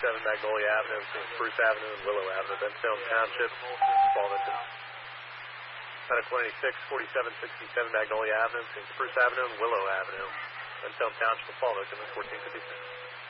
Magnolia Avenue between Spruce Avenue and Willow Avenue, Bensalem Township, fall victim. Medical 4767 Magnolia Avenue between Spruce Avenue and Willow Avenue, Bensalem Township, fall victim at 1456.